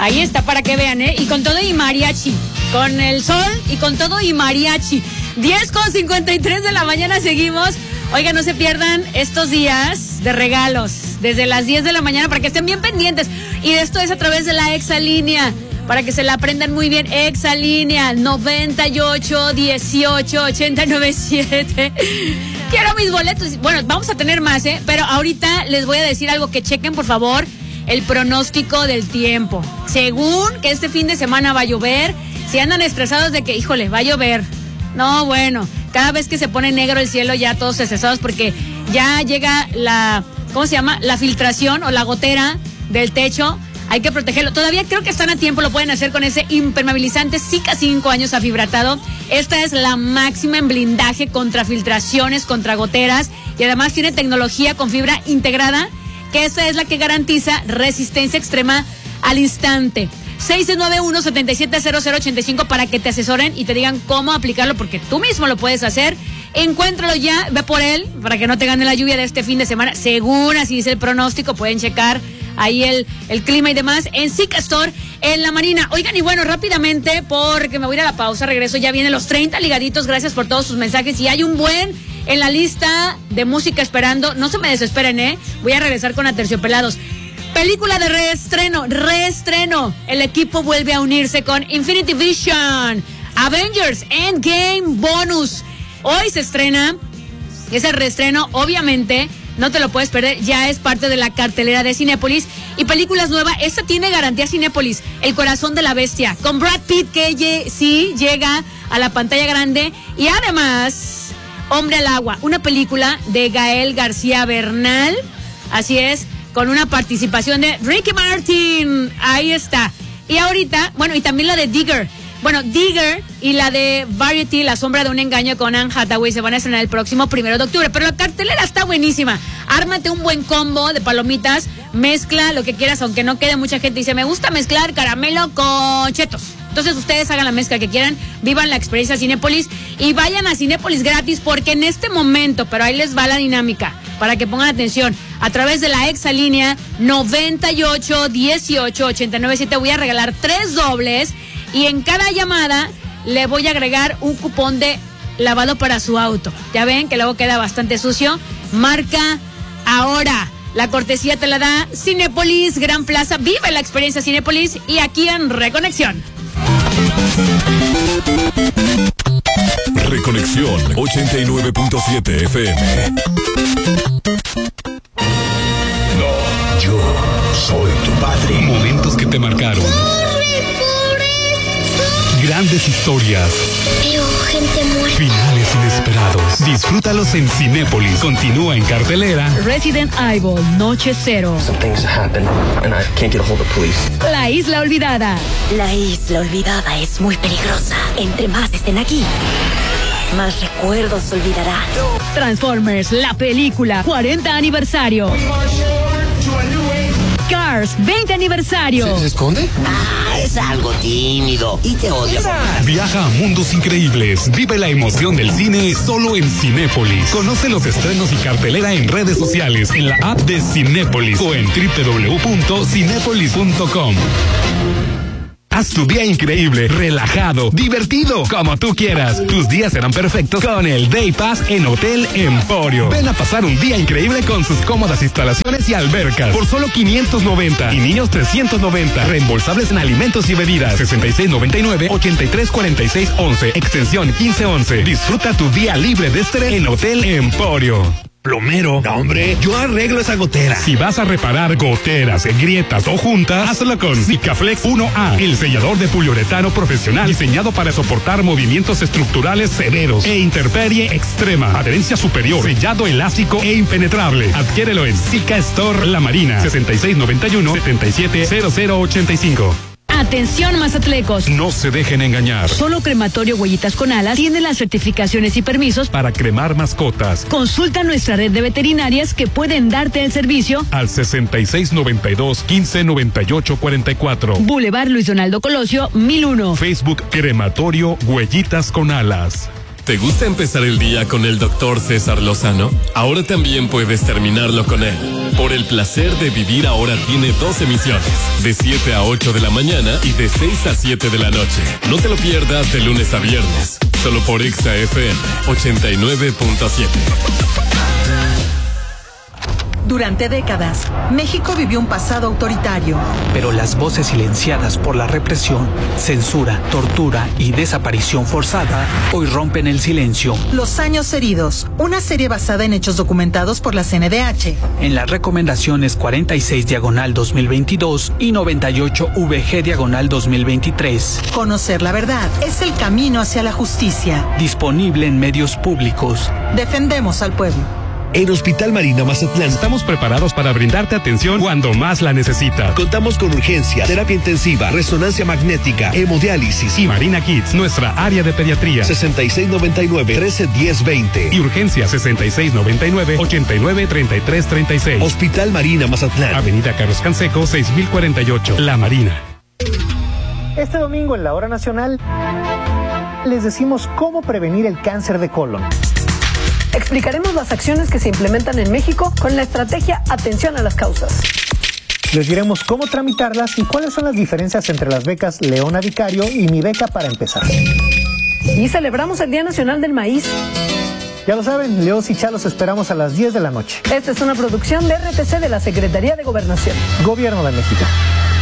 Ahí está para que vean, y con todo y mariachi. Con el sol y con todo y mariachi. 10:53 de la mañana seguimos. Oigan, no se pierdan estos días de regalos. Desde las 10 de la mañana para que estén bien pendientes. Y esto es a través de la Exalínea. Para que se la aprendan muy bien. Exalínea 98 18 897. Quiero mis boletos. Bueno, vamos a tener más, pero ahorita les voy a decir algo que chequen, por favor. El pronóstico del tiempo. Según que este fin de semana va a llover, si andan estresados de que, híjole, va a llover. No, bueno, cada vez que se pone negro el cielo ya todos estresados porque ya llega la, ¿cómo se llama? La filtración o la gotera del techo. Hay que protegerlo. Todavía creo que están a tiempo, lo pueden hacer con ese impermeabilizante Sika 5 años afibratado. Esta es la máxima en blindaje contra filtraciones, contra goteras y además tiene tecnología con fibra integrada, que esta es la que garantiza resistencia extrema al instante. 691-770085 para que te asesoren y te digan cómo aplicarlo, porque tú mismo lo puedes hacer. Encuéntralo ya, ve por él, para que no te gane la lluvia de este fin de semana. Según así dice el pronóstico, pueden checar ahí el clima y demás en Sika Store, en La Marina. Oigan, y bueno, rápidamente, porque me voy a ir a la pausa, regreso, ya vienen los 30 ligaditos, gracias por todos sus mensajes, y hay un buen en la lista de música esperando. No se me desesperen, voy a regresar con Aterciopelados. Película de reestreno. El equipo vuelve a unirse con Infinity Vision, Avengers Endgame Bonus. Hoy se estrena, es el reestreno, obviamente, no te lo puedes perder, ya es parte de la cartelera de Cinépolis. Y películas nuevas, esta tiene garantía Cinépolis, El Corazón de la Bestia, con Brad Pitt, que sí llega a la pantalla grande. Y además, Hombre al Agua, una película de Gael García Bernal, así es, con una participación de Ricky Martin. Ahí está. Y ahorita, bueno, y también la de Digger. Bueno, Digger y la de Variety, La Sombra de un Engaño con Anne Hathaway se van a estrenar el próximo 1 de octubre. Pero la cartelera está buenísima. Ármate un buen combo de palomitas, mezcla lo que quieras, aunque no quede mucha gente. Dice, me gusta mezclar caramelo con chetos. Entonces ustedes hagan la mezcla que quieran, vivan la experiencia Cinépolis y vayan a Cinépolis gratis, porque en este momento, pero ahí les va la dinámica, para que pongan atención, a través de la Exalínea 98 18 897 voy a regalar 3 dobles y en cada llamada le voy a agregar un cupón de lavado para su auto. Ya ven que luego queda bastante sucio. Marca ahora. La cortesía te la da Cinépolis Gran Plaza. Vive la experiencia Cinépolis y aquí en Reconexión. Reconexión 89.7 FM. No, yo soy tu padre. Momentos que te marcaron. Grandes historias. Veo gente muerta. Finales inesperados. Disfrútalos en Cinépolis. Continúa en cartelera Resident Evil Noche Cero. Some things happen and I can't get a hold of police. La Isla Olvidada. La Isla Olvidada es muy peligrosa. Entre más estén aquí, más recuerdos olvidarán. Transformers, la película, 40 aniversario. Cars, 20 aniversario. ¿Se esconde? Es algo tímido y te odia. Viaja a mundos increíbles. Vive la emoción del cine solo en Cinépolis. Conoce los estrenos y cartelera en redes sociales, en la app de Cinépolis o en www.cinepolis.com. Haz tu día increíble, relajado, divertido, como tú quieras. Tus días serán perfectos con el Day Pass en Hotel Emporio. Ven a pasar un día increíble con sus cómodas instalaciones y albercas por solo 590 y niños 390. Reembolsables en alimentos y bebidas. 6699-834611, extensión 1511. Disfruta tu día libre de estrés en Hotel Emporio. Plomero. No, hombre, yo arreglo esa gotera. Si vas a reparar goteras, grietas o juntas, hazlo con Sikaflex 1A, el sellador de poliuretano profesional diseñado para soportar movimientos estructurales severos e intemperie extrema. Adherencia superior, sellado elástico e impenetrable. Adquiérelo en Sika Store La Marina, 6691-770085. Atención mazatlecos. No se dejen engañar. Solo Crematorio Huellitas con Alas tiene las certificaciones y permisos para cremar mascotas. Consulta nuestra red de veterinarias que pueden darte el servicio al 6692-159844. Boulevard Luis Donaldo Colosio, 1001. Facebook Crematorio Huellitas con Alas. ¿Te gusta empezar el día con el Dr. César Lozano? Ahora también puedes terminarlo con él. Por el placer de vivir ahora tiene 2 emisiones, de 7 a 8 de la mañana y de 6 a 7 de la noche. No te lo pierdas de lunes a viernes, solo por Exa FM 89.7. Durante décadas, México vivió un pasado autoritario. Pero las voces silenciadas por la represión, censura, tortura y desaparición forzada hoy rompen el silencio. Los años heridos, una serie basada en hechos documentados por la CNDH. En las recomendaciones 46/2022 y 98/VG/2023. Conocer la verdad es el camino hacia la justicia. Disponible en medios públicos. Defendemos al pueblo. En Hospital Marina Mazatlán estamos preparados para brindarte atención cuando más la necesitas. contamos con urgencia, terapia intensiva, resonancia magnética, hemodiálisis Y Marina Kids, nuestra área de pediatría. 6699-131020. Y urgencia 6699-893336. Hospital Marina Mazatlán. Avenida Carlos Canseco, 6048. La Marina. Este domingo en la Hora Nacional les decimos cómo prevenir el cáncer de colon. Explicaremos las acciones que se implementan en México con la estrategia Atención a las Causas. Les diremos cómo tramitarlas y cuáles son las diferencias entre las becas Leona Vicario y Mi Beca para Empezar. Y celebramos el Día Nacional del Maíz. Ya lo saben, Leos y Chalos esperamos a las 10 de la noche. Esta es una producción de RTC de la Secretaría de Gobernación. Gobierno de México.